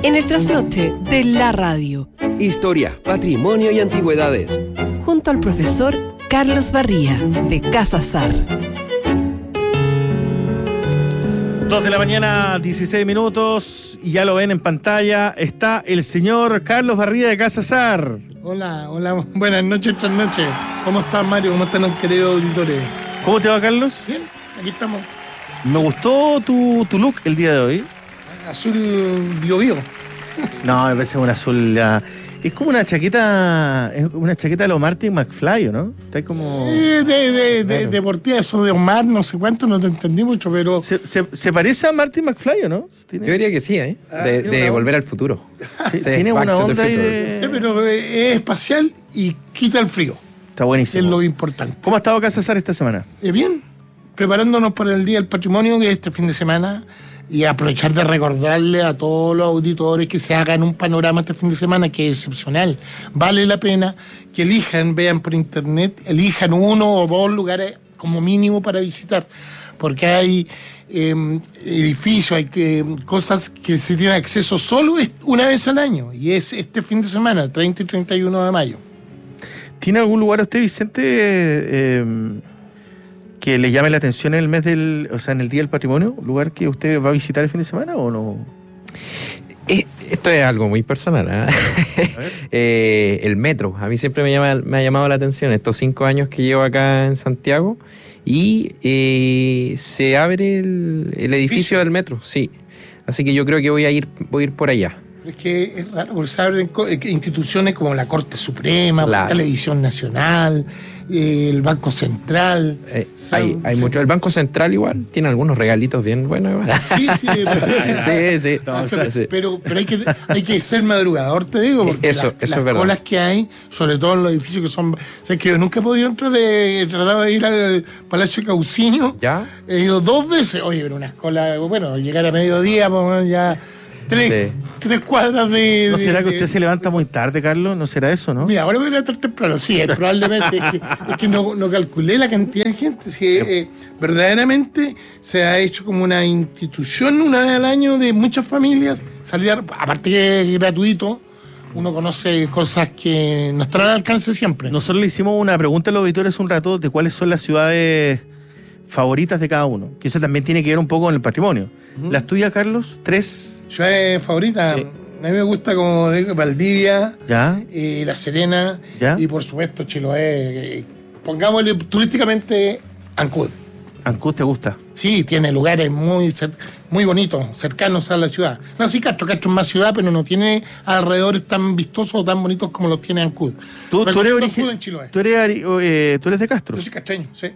en el trasnoche de la radio. Historia, patrimonio y antigüedades. Junto al profesor Carlos Barría, de Casa Sar. 2 de la mañana, 16 minutos, y ya lo ven en pantalla, está el señor Carlos Barría de Casa Sar. Hola, buenas noches, trasnoche. ¿Cómo estás, Mario? ¿Cómo están los queridos auditores? ¿Cómo te va, Carlos? Bien, aquí estamos. Me gustó tu look el día de hoy. Azul bio. No, me parece un azul ya. Es como una chaqueta de los Martin McFly, ¿no? Está como... Deportiva, eso de Omar, no sé cuánto, no te entendí mucho, pero... ¿Se parece a Martin McFly o no? Yo diría que sí, ¿eh? De Volver al Futuro. Sí, tiene una onda ahí Sí, pero es espacial y quita el frío. Está buenísimo. Es lo importante. ¿Cómo ha estado Casa Sar esta semana? Bien, preparándonos para el Día del Patrimonio, que es este fin de semana, y aprovechar de recordarle a todos los auditores que se hagan un panorama este fin de semana que es excepcional. Vale la pena que elijan, vean por internet, elijan 1 o 2 lugares como mínimo para visitar, porque hay edificios, hay cosas que se tienen acceso solo una vez al año, y es este fin de semana, 30 y 31 de mayo. ¿Tiene algún lugar usted, Vicente, que le llame la atención en el mes en el Día del Patrimonio? ¿Un lugar que usted va a visitar el fin de semana o no? Esto es algo muy personal, ¿eh? El metro. A mí siempre me ha llamado la atención estos 5 años que llevo acá en Santiago, y se abre el edificio del metro, sí. Así que yo creo que voy a ir por allá. Es que es raro, porque se abren instituciones como la Corte Suprema, claro, Televisión Nacional, el Banco Central. Hay mucho. El Banco Central igual tiene algunos regalitos bien buenos. Sí. Sí. Pero hay que ser madrugador, te digo, porque las colas que hay, sobre todo en los edificios que son... O sea, que yo nunca he podido entrar, he tratado de ir al Palacio Cauciño. ¿Ya? He ido 2 veces. Oye, pero una escuela, bueno, llegar a mediodía, pues ya... Tres cuadras de... ¿No será que usted se levanta muy tarde, Carlos? ¿No será eso, no? Mira, ahora voy a levantar temprano. Sí, probablemente. es que no calculé la cantidad de gente. Si, verdaderamente se ha hecho como una institución una vez al año de muchas familias. Salir, aparte que es gratuito, uno conoce cosas que no están al alcance siempre. Nosotros le hicimos una pregunta a los auditores un rato de cuáles son las ciudades favoritas de cada uno. Que eso también tiene que ver un poco con el patrimonio. ¿Las tuyas, Carlos? 3... Ciudad favorita, sí. A mí me gusta, como digo, Valdivia, La Serena, y por supuesto Chiloé. Pongámosle turísticamente Ancud. ¿Ancud te gusta? Sí, tiene lugares muy bonitos, cercanos a la ciudad. No, sí, Castro es más ciudad, pero no tiene alrededores tan vistosos o tan bonitos como los tiene Ancud. ¿Tú eres en Chiloé. ¿Tú eres de Castro? Yo soy casteño, sí.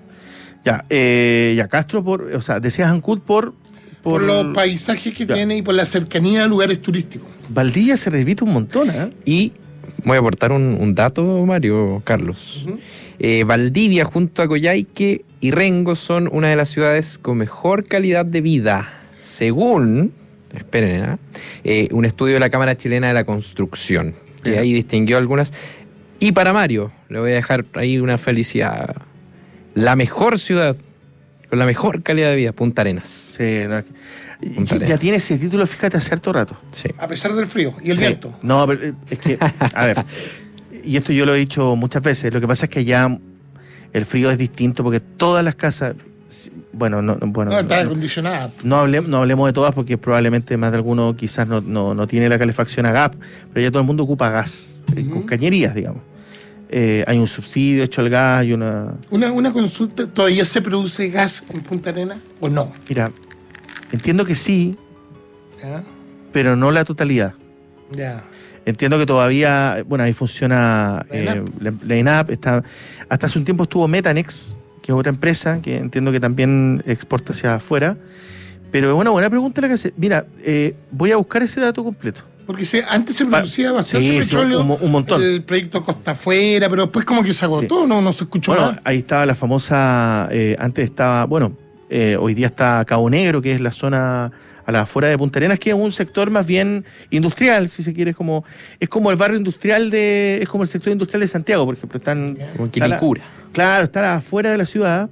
Ya, Castro, decías Ancud por los paisajes que tiene y por la cercanía a lugares turísticos. Valdivia se repite un montón, ¿eh? Y voy a aportar un dato, Mario, Carlos. Valdivia junto a Coyhaique y Rengo son una de las ciudades con mejor calidad de vida, según, esperen, un estudio de la Cámara Chilena de la Construcción, que ahí distinguió algunas. Y para Mario, le voy a dejar ahí una felicidad. La mejor ciudad con la mejor calidad de vida, Punta Arenas. Sí, ya tiene ese título, fíjate, hace harto rato. Sí. A pesar del frío y el viento. No, pero es que, a ver, y esto yo lo he dicho muchas veces, lo que pasa es que allá el frío es distinto porque todas las casas, no están acondicionadas. No hablemos de todas porque probablemente más de alguno quizás no tiene la calefacción a gas, pero ya todo el mundo ocupa gas, con cañerías, digamos. Hay un subsidio hecho al gas y una consulta. ¿Todavía se produce gas en Punta Arenas o no? Mira, entiendo que sí, pero no la totalidad. Ya. Entiendo que todavía, ahí funciona la ENAP. Hasta hace un tiempo estuvo Metanex, que es otra empresa que entiendo que también exporta hacia afuera. Pero es una buena pregunta la que hace. Mira, voy a buscar ese dato completo. Porque antes se producía bastante petróleo, un montón. El proyecto Costa Afuera, pero después como que se agotó, no se escuchó nada. Ahí estaba la famosa, antes estaba, hoy día está Cabo Negro, que es la zona a la afuera de Punta Arenas, que es un sector más bien industrial, si se quiere, es como el barrio industrial es como el sector industrial de Santiago, por ejemplo. Como Quilicura. Claro, está afuera de la ciudad.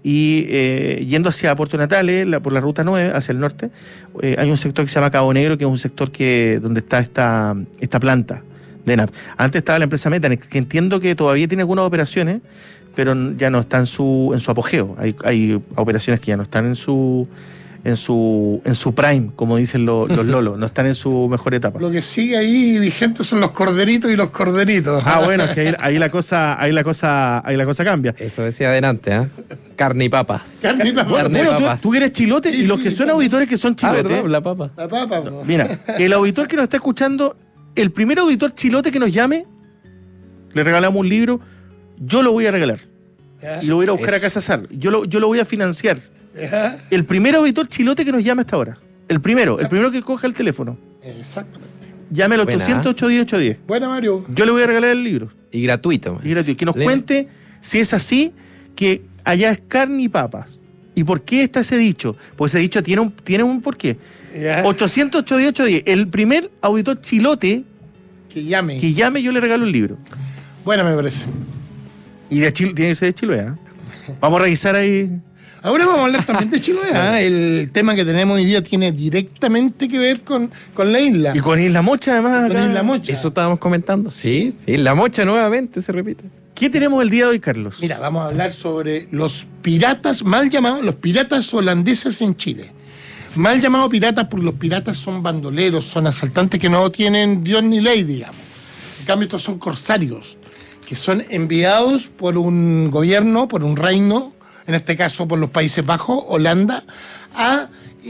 y yendo hacia Puerto Natales, por la ruta 9, hacia el norte, hay un sector que se llama Cabo Negro, que es un sector donde está esta planta de ENAP. Antes estaba la empresa Metanex, que entiendo que todavía tiene algunas operaciones, pero ya no está en su apogeo. Hay operaciones que ya no están en su prime, como dicen los lolos, no están en su mejor etapa. Lo que sigue ahí vigente son los corderitos y los corderitos. Bueno, es que ahí la cosa cambia. Eso decía adelante, ¿eh? Carne y papas. Carne y papas. Carne y Bueno, papas. tú que eres chilote, y los que son auditores que son chilotes. ¿Verdad? La papa. La papa, po. Mira, el auditor que nos está escuchando, el primer auditor chilote que nos llame, le regalamos un libro, yo lo voy a regalar. Ya. Y lo voy a ir a buscar Eso. a Casa Sar. Yo lo voy a financiar. Ajá. El primer auditor chilote que nos llame hasta ahora. El primero que coja el teléfono. Exactamente. Llame al Buena. 800-810-810. Bueno, Mario. Yo le voy a regalar el libro. Y gratuito. Y gratuito. Que nos Le- cuente si es así, que allá es carne y papas. ¿Y por qué está ese dicho? Pues ese dicho tiene un porqué. Ya. 800-810-810. El primer auditor chilote Que llame. que llame, yo le regalo el libro. Bueno, me parece. Y tiene que ser de Chiloé, ¿eh? Vamos a revisar ahí. Ahora vamos a hablar también de Chiloé. ¿Ah? El tema que tenemos hoy día tiene directamente que ver con la isla. Y con Isla Mocha, además. Con acá. Isla Mocha. Eso estábamos comentando. Sí, la mocha nuevamente se repite. ¿Qué tenemos el día de hoy, Carlos? Mira, vamos a hablar sobre los piratas, mal llamados, los piratas holandeses en Chile. Mal llamados piratas porque los piratas son bandoleros, son asaltantes que no tienen Dios ni ley, digamos. En cambio, estos son corsarios, que son enviados por un gobierno, por un reino, en este caso por los Países Bajos, Holanda, a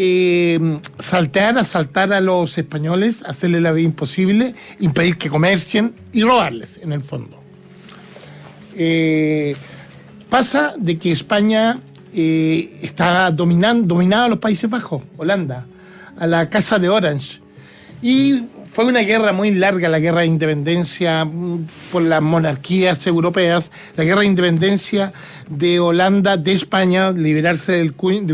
asaltar a los españoles, hacerles la vida imposible, impedir que comercien y robarles, en el fondo. Pasa de que España está dominada a los Países Bajos, Holanda, a la Casa de Orange. Y fue una guerra muy larga, la guerra de independencia por las monarquías europeas, la guerra de independencia de Holanda, de España, liberarse del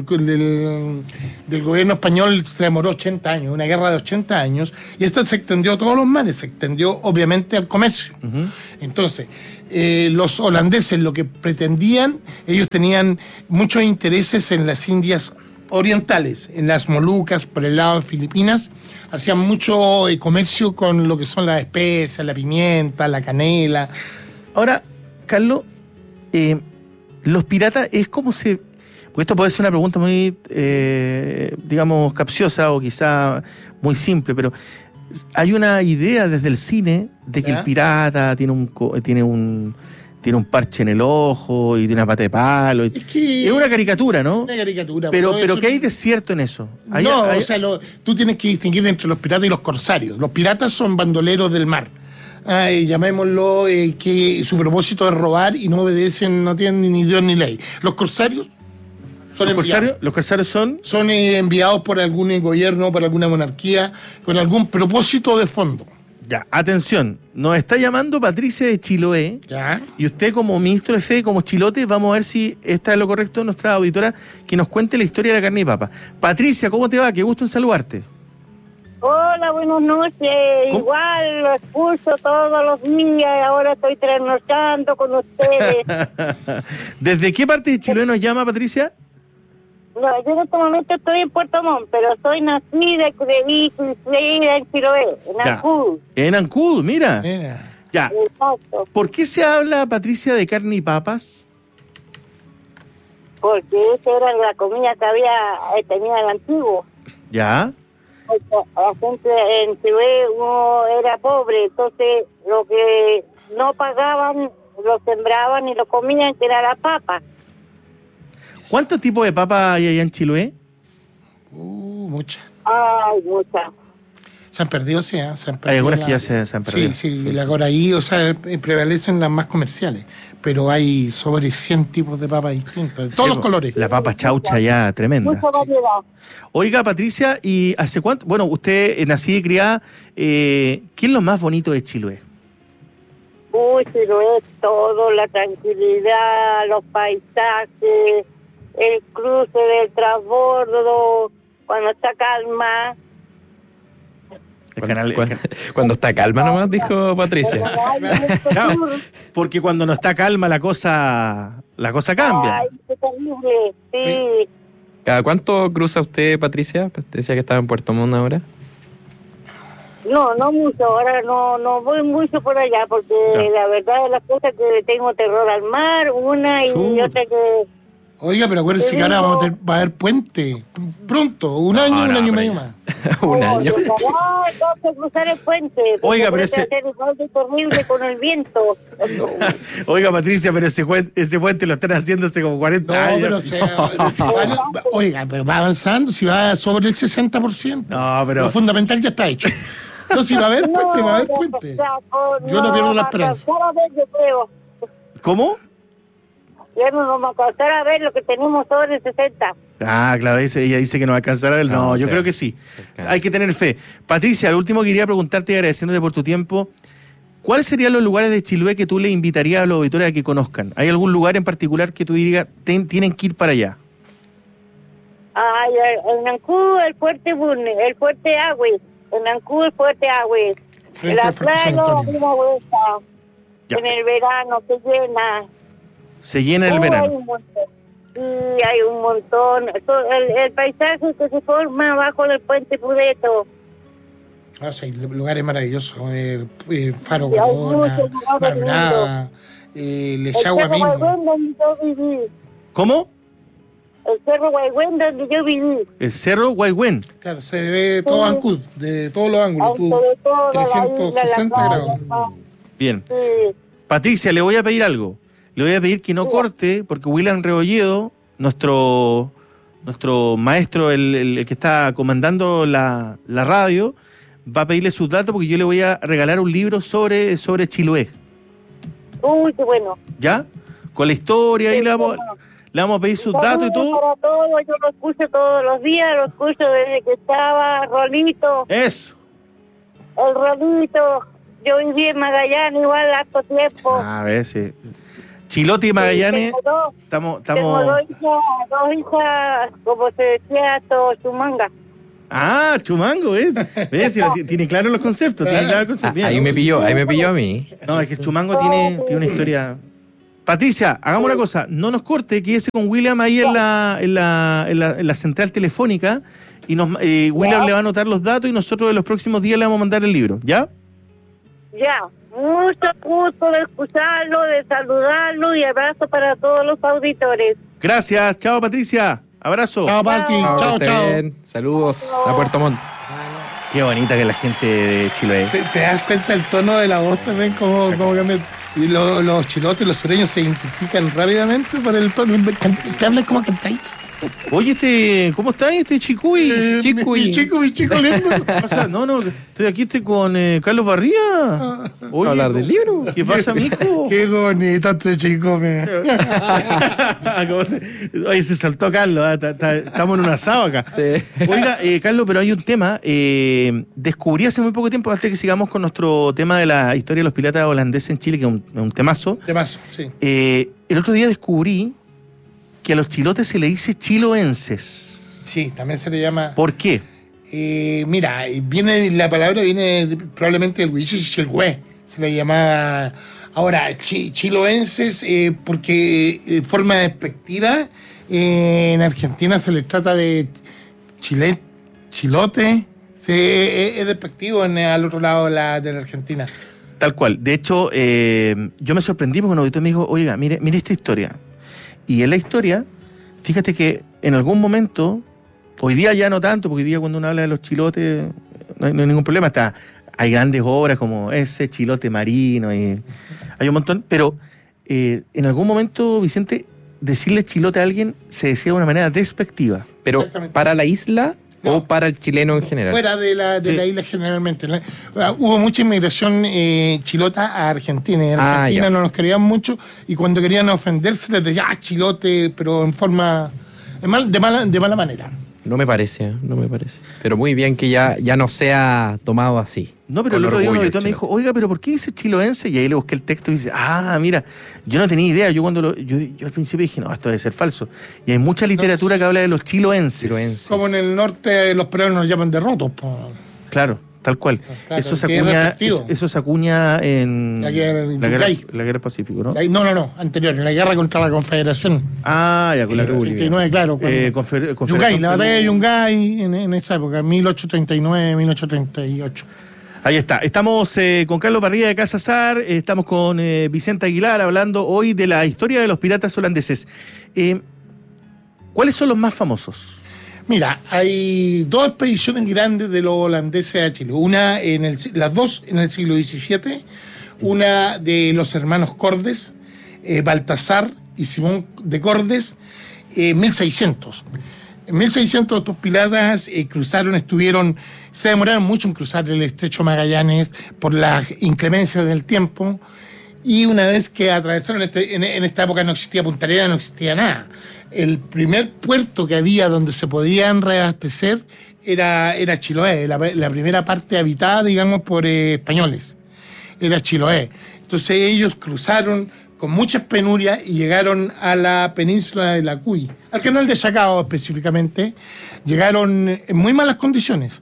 gobierno español se demoró 80 años, una guerra de 80 años, y esta se extendió a todos los mares, se extendió obviamente al comercio. Entonces, los holandeses lo que pretendían, ellos tenían muchos intereses en las Indias orientales, en las Molucas, por el lado de Filipinas, hacían mucho comercio con lo que son las especias, la pimienta, la canela. Ahora, Carlos, los piratas es como se... Porque esto puede ser una pregunta muy, digamos, capciosa o quizá muy simple, pero hay una idea desde el cine de que ¿Ya? el pirata tiene un parche en el ojo y tiene una pata de palo. Es que Es una caricatura, ¿no? una caricatura. Pero eso- ¿qué hay de cierto en eso? O sea, tú tienes que distinguir entre los piratas y los corsarios. Los piratas son bandoleros del mar. Llamémoslo, que su propósito es robar y no obedecen, no tienen ni Dios ni ley. Los corsarios son enviados. Los corsarios son... Son enviados por algún gobierno, por alguna monarquía, con algún propósito de fondo. Ya, atención, nos está llamando Patricia de Chiloé. ¿Ya? Y usted como ministro de Fe, como chilote, vamos a ver si está lo correcto nuestra auditora que nos cuente la historia de la carne y papa. Patricia, ¿cómo te va? Qué gusto en saludarte. Hola, buenas noches. ¿Cómo? Igual lo escucho todos los días y ahora estoy trasnochando con ustedes. ¿Desde qué parte de Chiloé nos llama, Patricia? No, yo en este momento estoy en Puerto Montt, pero soy nacida y criada en Chiloé, en Ya. Ancud. En Ancud, mira. Mira. Ya. Exacto. ¿Por qué se habla, Patricia, de carne y papas? Porque esa era la comida que tenía el antiguo. Ya. La gente en Chiloé uno era pobre, entonces lo que no pagaban lo sembraban y lo comían, que era la papa. ¿Cuántos tipos de papas hay allá en Chiloé? Muchas. Ay, mucha. Se han perdido, sí, ¿eh? Se han perdido Hay algunas la- que ya se han perdido. Sí, ahora ahí, o sea, prevalecen las más comerciales, pero hay sobre 100 tipos de papas distintos, de todos los Sí, colores. La papa chaucha ya tremenda. Mucha variedad. Oiga, Patricia, ¿y hace cuánto? Bueno, usted nacida y criada, ¿qué es lo más bonito de Chiloé? Uy, pero es todo, la tranquilidad, los paisajes, el cruce del transbordo, cuando está calma. Cuando está calma nomás, dijo Patricia. Claro, porque cuando no está calma la cosa cambia. Ay, qué terrible, sí. ¿Cada cuánto cruza usted, Patricia? Decía que estaba en Puerto Montt ahora. No mucho, ahora no voy mucho por allá, porque la verdad de las cosas que le tengo terror al mar, una y otra que... Oiga, pero acuérdense que ahora va a haber puente. Pronto, un año y medio más. Un año. Tengo que cruzar el puente. Oiga, pero ese... hacer igual de terrible con el viento. Oiga, Patricia, pero ese puente lo están haciendo hace como 40 años. Oiga, pero va avanzando, si va sobre el 60%. No, pero... Lo fundamental ya está hecho. No, si va a haber puente, va a haber puente. Yo no pierdo la esperanza. ¿Cómo? Ya no nos va a alcanzar a ver lo que tenemos sobre el 60. Ah, claro, ella dice que no va a alcanzar a ver. No, yo creo que sí. Hay que tener fe. Patricia, lo último que quería preguntarte, agradeciéndote por tu tiempo, ¿cuáles serían los lugares de Chiloé que tú le invitarías a los auditores a que conozcan? ¿Hay algún lugar en particular que tú digas, tienen que ir para allá? Ay, en Nancú, el Fuerte Agües. En Nancú, el Fuerte Agües. En la playa, una vuelta. En el verano se llena. Se llena el verano. Hay un montón. El paisaje que se forma abajo del puente Pudeto. Hay lugares maravillosos. Faro Guarona, Mar Brava, Lechagua mismo. ¿Cómo? El Cerro Guaygüen, donde yo viví. El Cerro Guaygüen. Claro, se ve todo Ancud, de todos los ángulos. 360 grados. Bien. Sí. Patricia, le voy a pedir algo. Le voy a pedir que no corte, porque William Rebolledo, nuestro maestro, el que está comandando la radio, va a pedirle sus datos porque yo le voy a regalar un libro sobre Chiloé. Uy, qué bueno. ¿Ya? Con la historia, ahí le vamos a pedir sus datos y todo. Para todo. Yo lo escucho todos los días, lo escucho desde que estaba Rolito. Eso. El Rolito. Yo viví en Magallanes igual harto tiempo. A ver, sí. Chilote y Magallanes, estamos... Tengo dos hijas, como se decía, Chumanga. Ah, Chumango, ¿eh? ¿Ves? Tiene claro los conceptos. Ahí me pilló a mí. No, es que el Chumango tiene una historia... Patricia, hagamos una cosa, no nos corte, quédese con William ahí en la central telefónica y William le va a anotar los datos y nosotros en los próximos días le vamos a mandar el libro, ¿ya? Ya, mucho gusto de escucharlo, de saludarlo y abrazo para todos los auditores. Gracias, chao Patricia, abrazo. Chao Pati, chao. Saludos a Puerto Montt. Qué bonita que es la gente de Chiloé. ¿Te das cuenta el tono de la voz también? Como cambia? Y los chilotes, los sureños se identifican rápidamente por el tono. Te hablan como cantadito. Oye, ¿cómo estás? Chicuy. Mi chico lindo. Estoy con Carlos Barría. Oye, ¿hablar del libro? ¿Qué pasa, mijo? Qué bonito este chico, Oye, se saltó Carlos, estamos en un asado acá. Sí. Oiga, Carlos, pero hay un tema. Descubrí hace muy poco tiempo, antes que sigamos con nuestro tema de la historia de los piratas holandeses en Chile, que es un temazo. Sí. El otro día descubrí que a los chilotes se le dice chiloenses. Sí, también se le llama... ¿Por qué? Mira, la palabra viene probablemente del huichichilhue, se le llamaba... Ahora, chiloenses, porque forma despectiva, en Argentina se les trata de chilote, es despectivo al otro lado de la Argentina. Tal cual. De hecho, yo me sorprendí porque un auditor me dijo, oiga, mire esta historia. Y en la historia, fíjate que en algún momento, hoy día ya no tanto, porque hoy día cuando uno habla de los chilotes no hay ningún problema, hay grandes obras como ese chilote marino, y hay un montón, pero en algún momento, Vicente, decirle chilote a alguien se decía de una manera despectiva. Pero para la isla... No, ¿o para el chileno en general? Fuera de la isla generalmente. Hubo mucha inmigración chilota a Argentina. En Argentina no nos querían mucho y cuando querían ofenderse les decían chilote, pero en forma de mala manera. No me parece. Pero muy bien que ya no sea tomado así. No, pero el otro día un auditor me dijo, oiga, pero ¿por qué dice chiloense? Y ahí le busqué el texto y dice, mira, yo no tenía idea. Yo yo al principio dije, no, esto debe ser falso. Y hay mucha literatura que habla de los chiloenses. Como en el norte los peruanos nos llaman derrotos. Claro, tal cual. Claro, eso se acuña en la guerra del Pacífico, ¿no? No, anterior, en la guerra contra la Confederación. Con la 39, claro. Yungay, la batalla de Yungay en esa época, 1839, 1838. Ahí está. Estamos con Carlos Barría de Casa Sar, estamos con Vicente Aguilar hablando hoy de la historia de los piratas holandeses. ¿Cuáles son los más famosos? Mira, hay dos expediciones grandes de los holandeses a Chile. Las dos en el siglo XVII, una de los hermanos Cordes, Baltasar y Simón de Cordes, 1600. En 1600 estos piratas se demoraron mucho en cruzar el estrecho Magallanes por las inclemencias del tiempo, y una vez que atravesaron en esta época no existía Punta Arenas, no existía nada. El primer puerto que había donde se podían reabastecer era Chiloé, la primera parte habitada, digamos, por españoles. Era Chiloé. Entonces ellos cruzaron con muchas penurias y llegaron a la península de la Cuy, al canal de Chacao específicamente. Llegaron en muy malas condiciones,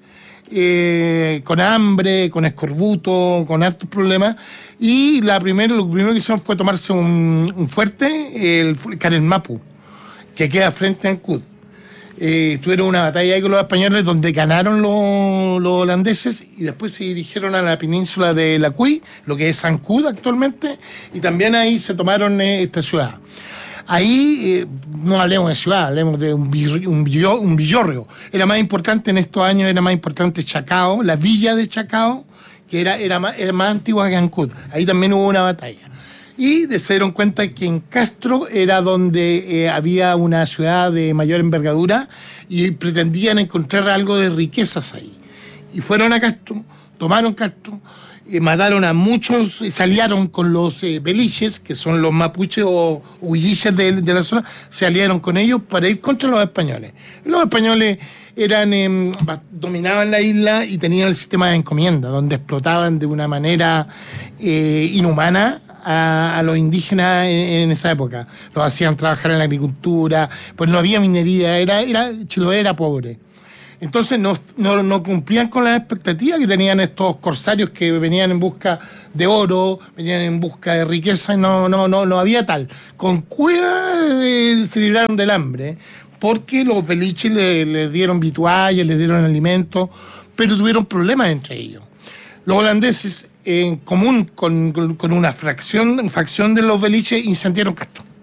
con hambre, con escorbuto, con hartos problemas, y lo primero que hicieron fue tomarse un fuerte, el Carelmapu, que queda frente a Ancud. Tuvieron una batalla ahí con los españoles donde ganaron los holandeses, y después se dirigieron a la península de la Cuy, lo que es Ancud actualmente, y también ahí se tomaron esta ciudad. Ahí no hablemos de ciudad, hablemos de un villorrio. Era más importante en estos años, Chacao, la villa de Chacao, que era más antigua que Ancud. Ahí también hubo una batalla. Y se dieron cuenta que en Castro era donde había una ciudad de mayor envergadura, y pretendían encontrar algo de riquezas ahí. Y fueron a Castro, tomaron Castro, mataron a muchos, se aliaron con los beliches, que son los mapuches o huilliches de la zona, se aliaron con ellos para ir contra los españoles. Los españoles dominaban la isla y tenían el sistema de encomienda, donde explotaban de una manera inhumana a los indígenas en esa época. Los hacían trabajar en la agricultura, pues no había minería, Chiloé era pobre. Entonces no cumplían con las expectativas que tenían estos corsarios que venían en busca de oro, venían en busca de riqueza, y no había tal. Con cueva se libraron del hambre, porque los beliches les dieron vituallas, les dieron alimentos, pero tuvieron problemas entre ellos. Los holandeses, en común con una facción de los beliches, incendiaron Castro.